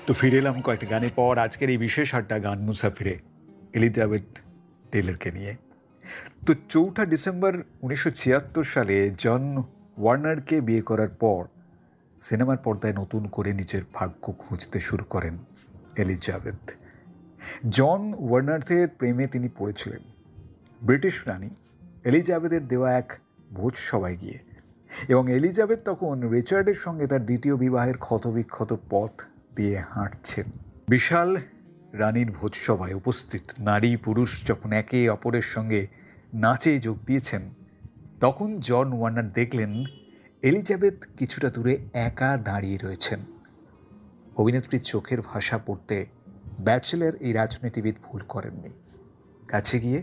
তো ফিরে এলাম কয়েকটা গানের পর আজকের এই বিশেষ আড্ডা গান মুসাফিরে এলিজাবেথ টেলরকে নিয়ে। তো ৪ঠা ডিসেম্বর ১৯৭৬ সালে জন ওয়ার্নারকে বিয়ে করার পর সিনেমার পর্দায় নতুন করে নিজের ভাগ্য খুঁজতে শুরু করেন এলিজাবেথ। জন ওয়ার্নারের প্রেমে তিনি পড়েছিলেন ব্রিটিশ রানী এলিজাবেথের দেওয়া এক ভোজ সভায় গিয়ে, এবং এলিজাবেথ তখন রিচার্ডের সঙ্গে তার দ্বিতীয় বিবাহের ক্ষতবিক্ষত পথ দিয়ে হাঁটছেন। বিশাল রানীর ভোজসভায় উপস্থিত নারী পুরুষ যখন একে অপরের সঙ্গে নাচে যোগ দিয়েছেন, তখন জন ওয়ার্নার দেখলেন এলিজাবেথ কিছুটা দূরে একা দাঁড়িয়ে রয়েছেন। অভিনেত্রীর চোখের ভাষা পড়তে ব্যাচেলর এই রাজনীতিবিদ ভুল করেননি। কাছে গিয়ে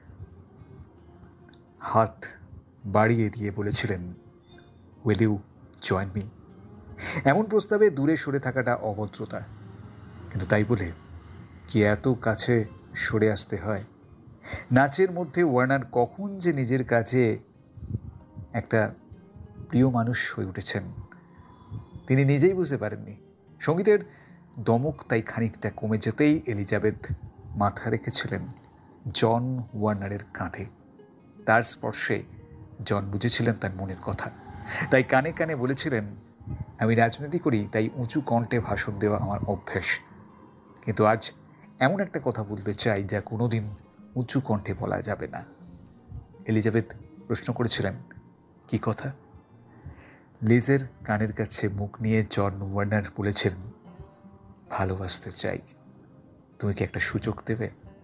হাত বাড়িয়ে দিয়ে বলেছিলেন, উইল ইউ জয়েন মি? এমন প্রস্তাবে দূরে সরে থাকাটা অভদ্রতা, কিন্তু তাই বলে কি এত কাছে সরে আসতে হয়? নাচের মধ্যে ওয়ার্নার কখন যে নিজের কাছে একটা প্রিয় মানুষ হয়ে উঠেছেন তিনি নিজেই বুঝতে পারেননি। সঙ্গীতের দমক তাই খানিকটা কমে যেতেই এলিজাবেথ মাথা রেখেছিলেন জন ওয়ার্নারের কাঁধে। তার স্পর্শে জন বুঝেছিলেন তার মনের কথা, তাই কানে কানে বলেছিলেন, আমি রাজনীতি করি তাই উঁচু কণ্ঠে ভাষণ দেওয়া আমার অভ্যেস, কিন্তু আজ এমন একটা কথা বলতে চাই যা কোনোদিন উঁচু কণ্ঠে বলা যাবে না। এলিজাবেথ প্রশ্ন করেছিলেন, কি কথা? লিজের কানের কাছে মুখ নিয়ে জন ওয়ার্নার বলেছিলেন, ভালোবাসতে চাই, তুমি কি একটা সুযোগ দেবে?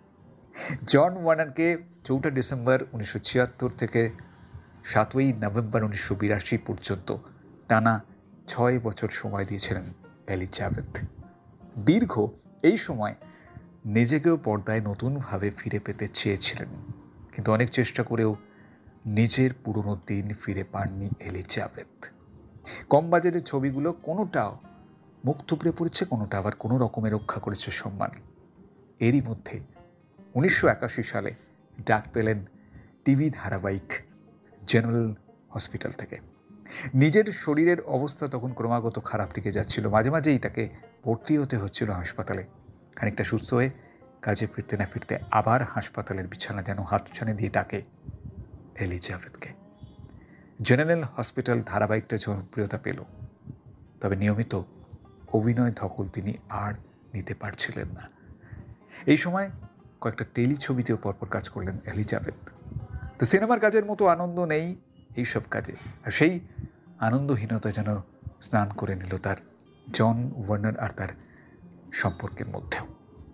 জন ওয়ার্নারকে ৪ঠা ডিসেম্বর ১৯৭৬ থেকে ৭ই নভেম্বর ১৯৮২ পর্যন্ত টানা ৬ বছর সময় দিয়েছিলেন এলিজাবেথ। দীর্ঘ এই সময় নিজেকেও পর্দায় নতুনভাবে ফিরে পেতে চেয়েছিলেন, কিন্তু অনেক চেষ্টা করেও নিজের পুরনো দিন ফিরে পাননি এলিজাবেথ। কম বাজেটের ছবিগুলো কোনোটাও মুখ থুবড়ে পড়েছে, কোনোটা আবার কোনো রকমে রক্ষা করেছে সম্মান। এরই মধ্যে ১৯৮১ সালে ডাক পেলেন টিভি ধারাবাহিক জেনারেল হসপিটাল থেকে। নিজের শরীরের অবস্থা তখন ক্রমাগত খারাপ দিকে যাচ্ছিল, মাঝে মাঝেই তাকে ভর্তি হতে হচ্ছিল হাসপাতালে। খানিকটা সুস্থ হয়ে কাজে ফিরতে না ফিরতে আবার হাসপাতালের বিছানা যেন হাতছানি দিয়ে ডাকে এলিজাবেথকে। জেনারেল হসপিটাল ধারাবাহিকটা জনপ্রিয়তা পেল, তবে নিয়মিত অভিনয় ধকল তিনি আর নিতে পারছিলেন না। এই সময় কয়েকটা টেলিছবিতেও পরপর কাজ করলেন এলিজাবেথ। তো সিনেমার কাজের মতো আনন্দ নেই এইসব কাজে, আর সেই আনন্দহীনতা যেন স্নান করে নিল তার জন ওয়ার্নার আর তার সম্পর্কের মধ্যেও।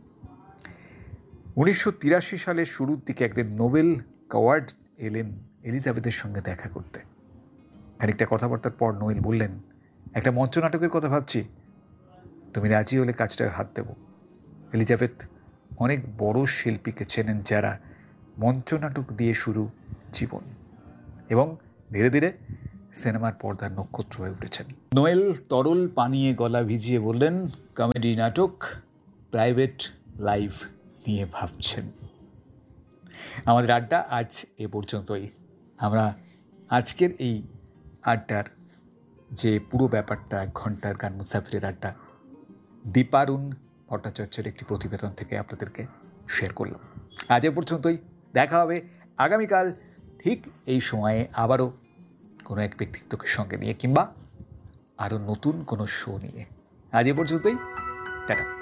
১৯৮৩ সালের শুরুর দিকে একদিন নোবেল অ্যাওয়ার্ড এলেন এলিজাবেথের সঙ্গে দেখা করতে। খানিকটা কথাবার্তার পর নোয়েল বললেন, একটা মঞ্চনাটকের কথা ভাবছি, তুমি রাজি হলে কাজটায় হাত দেব। এলিজাবেথ অনেক বড় শিল্পীকে চেনেন যারা মঞ্চনাটক দিয়ে শুরু জীবন, এবং ধীরে ধীরে সিনেমার পর্দার নক্ষত্র হয়ে উঠেছেন। নোয়েল তরল পানিয়ে গলা ভিজিয়ে বললেন, কমেডি নাটক, প্রাইভেট লাইফ নিয়ে ভাবছেন। আমাদের আড্ডা আজ এ পর্যন্তই। আমরা আজকের এই আড্ডার যে পুরো ব্যাপারটা ১ ঘন্টার গান মুসাফিরের আড্ডা দীপারুণ ভট্টাচার্যের একটি প্রতিবেদন থেকে আপনাদেরকে শেয়ার করলাম। আজ এ পর্যন্তই, দেখা হবে আগামীকাল ঠিক এই সময়ে আবারও কোনো এক ব্যক্তিত্বকে সঙ্গে নিয়ে, কিংবা আরও নতুন কোনো শো নিয়ে। আজ এ পর্যন্তই, টাটা।